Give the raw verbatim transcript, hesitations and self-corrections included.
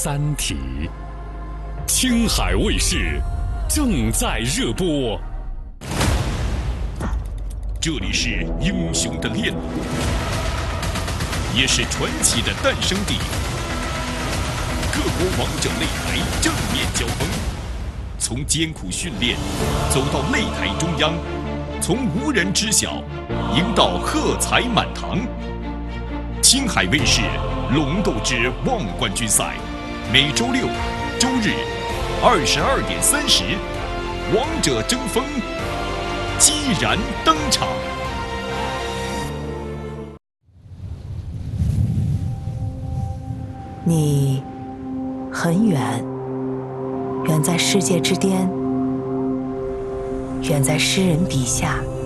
三体》，青海卫视正在热播。这里是英雄的炼炉，也是传奇的诞生地。各国王者擂台正面交锋，从艰苦训练走到擂台中央，从无人知晓赢到喝彩满堂。青海卫视龙斗之望冠军赛，每周六、周日二十二点三十，王者争锋激然登场。 你很远，远在世界之巅，远在诗人笔下。